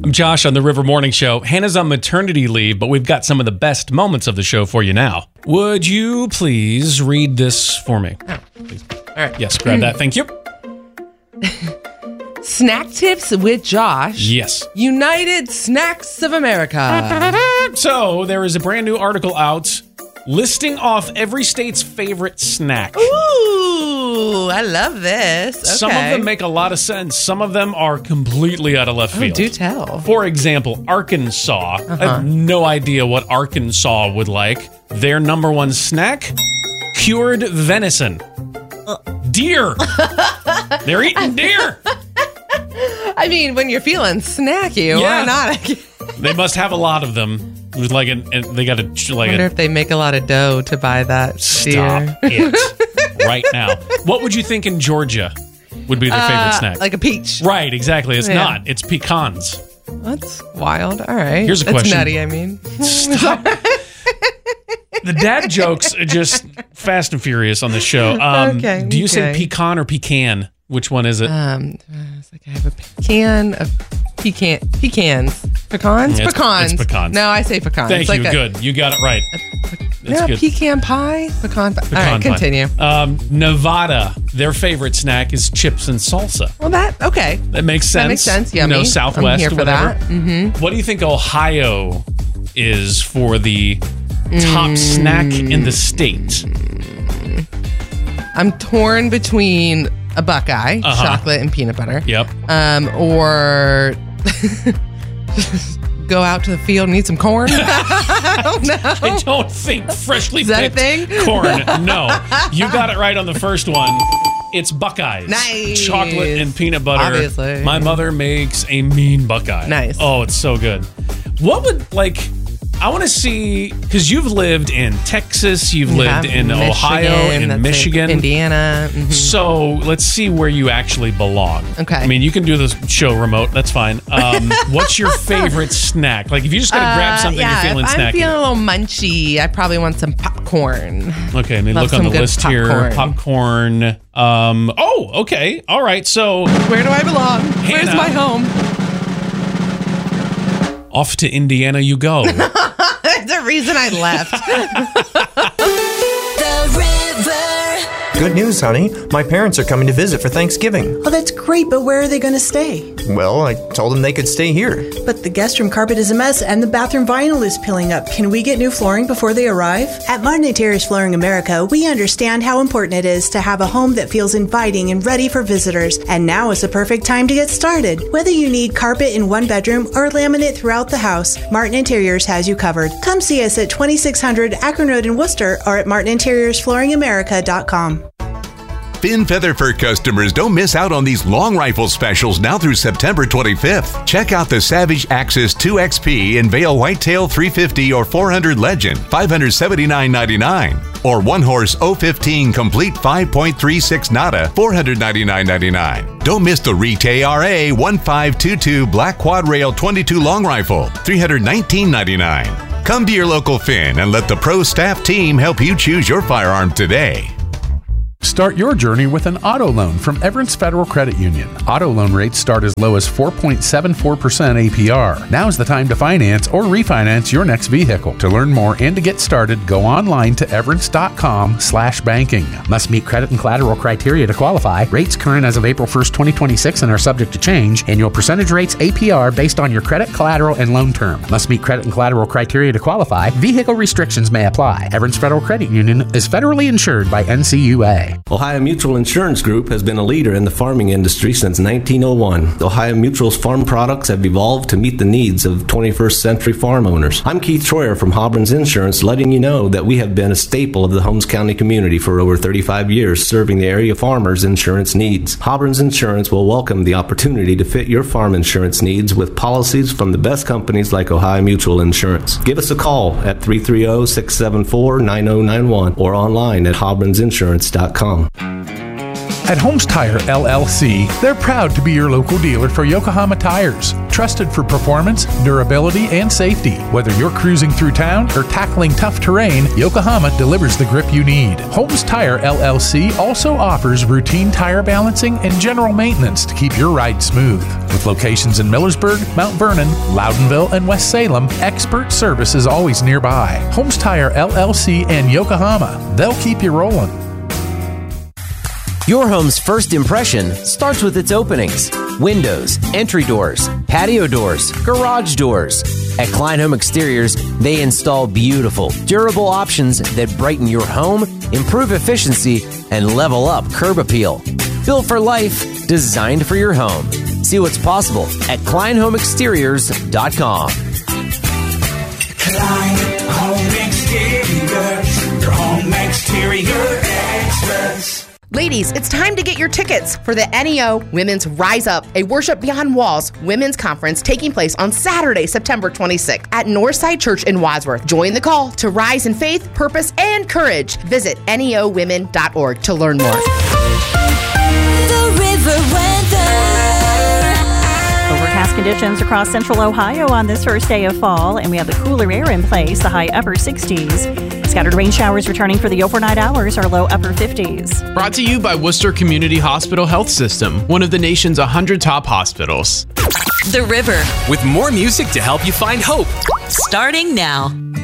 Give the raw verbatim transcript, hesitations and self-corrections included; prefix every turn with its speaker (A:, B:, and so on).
A: I'm Josh on the River Morning Show. Hannah's on maternity leave, but we've got some of the best moments of the show for you now. Would you please read this for me?
B: Oh, please. All right.
A: Yes, grab that. Thank you.
B: Snack tips with Josh.
A: Yes.
B: United Snacks of America.
A: So there is a brand new article out listing off every state's favorite snack.
B: Ooh, I love this. Okay.
A: Some of them make a lot of sense. Some of them are completely out of left field.
B: Oh, do tell.
A: For example, Arkansas.
B: Uh-huh.
A: I have no idea what Arkansas would like. Their number one snack? Cured venison. Deer. They're eating deer.
B: I mean, when you're feeling snacky,
A: Yeah.
B: why not?
A: They must have a lot of them. It was like an, and they got a like
B: I wonder
A: a,
B: if they make a lot of dough to buy that
A: stop
B: deer.
A: it right now. What would you think in Georgia would be their favorite
B: Uh,
A: snack?
B: Like a peach.
A: Right, exactly. It's
B: Yeah.
A: not. It's pecans.
B: That's wild. All right.
A: Here's a
B: That's
A: question.
B: nutty, I mean.
A: Stop. The dad jokes are just fast and furious on this show. Um,
B: Okay,
A: do you say
B: okay.
A: pecan or pecan? Which one is it?
B: Um, it's like I have a pecan, a pecan, pecans, pecans,
A: It's-
B: pecans.
A: it's pecans.
B: No, I say pecans.
A: Thank
B: It's like
A: you.
B: a,
A: Good. You got it right. That's
B: No,
A: good.
B: pecan pie, pecan pie.
A: Pecan
B: All right,
A: pie.
B: continue.
A: Um, Nevada, their favorite snack is chips and salsa.
B: Well, that okay.
A: That makes sense.
B: That makes sense.
A: You
B: Yummy.
A: know, Southwest,
B: I'm here for
A: whatever.
B: that. Mm-hmm.
A: What do you think Ohio is for the top snack in the state?
B: I'm torn between a Buckeye,
A: Uh-huh.
B: chocolate and peanut butter.
A: Yep.
B: Um, or go out to the field and eat some corn. I don't know.
A: I don't think freshly
B: Is that a
A: picked
B: thing?
A: corn. No, you got it right on the first one. It's Buckeyes.
B: Nice.
A: Chocolate and peanut butter.
B: Obviously.
A: My mother makes a mean Buckeye.
B: Nice.
A: Oh, it's so good. What would, like, I want to see, because you've lived in Texas, you've lived
B: Yeah,
A: in
B: Michigan,
A: Ohio, in
B: that's it.
A: Michigan.
B: Indiana. Mhm.
A: So let's see where you actually belong.
B: Okay.
A: I mean, you can do this show remote. That's fine. Um, what's your favorite snack? Like, if you just got to grab
B: Uh,
A: something
B: yeah,
A: you're feeling
B: if
A: snacky.
B: I'm feeling a little munchy, I probably want some popcorn.
A: Okay, let me
B: Love
A: look on
B: some
A: the
B: good
A: list here.
B: popcorn.
A: Popcorn. Um, oh, okay. All right. So
B: Where do I belong? Where's
A: Hannah.
B: my home?
A: off to Indiana you go.
B: That's the reason I left.
C: The River.
D: Good news, honey. My parents are coming to visit for Thanksgiving.
E: Oh, that's great, but where are they going to stay?
D: Well, I told them they could stay here.
E: But the guest room carpet is a mess and the bathroom vinyl is peeling up. Can we get new flooring before they arrive? At Martin Interiors Flooring America, we understand how important it is to have a home that feels inviting and ready for visitors. And now is the perfect time to get started. Whether you need carpet in one bedroom or laminate throughout the house, Martin Interiors has you covered. Come see us at twenty-six hundred Akron Road in Worcester or at martin interiors flooring america dot com.
F: Finn Feather Fur customers don't miss out on these long rifle specials now through September twenty-fifth. Check out the Savage Axis two X P in Vail Whitetail three fifty or four hundred Legend, five hundred seventy-nine ninety-nine. Or One Horse oh fifteen Complete five point three six Nada, four hundred ninety-nine ninety-nine. Don't miss the R E T A R A fifteen twenty-two Black Quad Rail twenty-two Long Rifle, three hundred nineteen ninety-nine. Come to your local Finn and let the pro staff team help you choose your firearm today.
G: Start your journey with an auto loan from Everence Federal Credit Union. Auto loan rates start as low as four point seven four percent A P R. Now's the time to finance or refinance your next vehicle. To learn more and to get started, go online to everence.com slash banking.
H: Must meet credit and collateral criteria to qualify. Rates current as of April first, twenty twenty-six and are subject to change. Annual percentage rates A P R based on your credit, collateral, and loan term. Must meet credit and collateral criteria to qualify. Vehicle restrictions may apply. Everence Federal Credit Union is federally insured by N C U A.
I: Ohio Mutual Insurance Group has been a leader in the farming industry since nineteen oh one. Ohio Mutual's farm products have evolved to meet the needs of twenty-first century farm owners. I'm Keith Troyer from Hobbrins Insurance, letting you know that we have been a staple of the Holmes County community for over thirty-five years, serving the area farmers' insurance needs. Hobbrins Insurance will welcome the opportunity to fit your farm insurance needs with policies from the best companies like Ohio Mutual Insurance. Give us a call at three three zero, six seven four, nine zero nine one or online at hobbrins insurance dot com.
G: At Holmes Tire L L C, they're proud to be your local dealer for Yokohama tires. Trusted for performance, durability, and safety. Whether you're cruising through town or tackling tough terrain, Yokohama delivers the grip you need. Holmes Tire L L C also offers routine tire balancing and general maintenance to keep your ride smooth. With locations in Millersburg, Mount Vernon, Loudonville, and West Salem, expert service is always nearby. Holmes Tire L L C and Yokohama. They'll keep you rolling.
C: Your home's first impression starts with its openings. Windows, entry doors, patio doors, garage doors. At Klein Home Exteriors, they install beautiful, durable options that brighten your home, improve efficiency, and level up curb appeal. Built for life, designed for your home. See what's possible at klein home exteriors dot com.
J: Klein Home Exteriors, your home exterior experts.
K: Ladies, it's time to get your tickets for the N E O Women's Rise Up, a Worship Beyond Walls women's conference taking place on Saturday, September twenty-sixth at Northside Church in Wadsworth. Join the call to rise in faith, purpose, and courage. Visit N E O women dot org to learn more.
L: The River Weather.
M: Overcast conditions across central Ohio on this first day of fall, and we have the cooler air in place, the high upper sixties. Scattered rain showers returning for the overnight hours, our low upper fifties.
N: Brought to you by Worcester Community Hospital Health System, one of the nation's one hundred top hospitals.
L: The River.
O: With more music to help you find hope.
L: Starting now.